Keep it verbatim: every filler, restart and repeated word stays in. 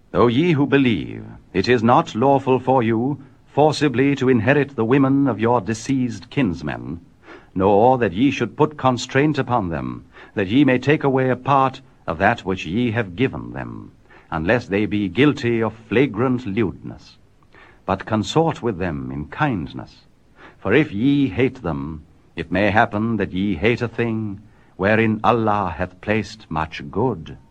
O ye who believe, it is not lawful for you forcibly to inherit the women of your deceased kinsmen, nor that ye should put constraint upon them, that ye may take away a part of that which ye have given them, unless they be guilty of flagrant lewdness. But consort with them in kindness. For if ye hate them, it may happen that ye hate a thing wherein Allah hath placed much good.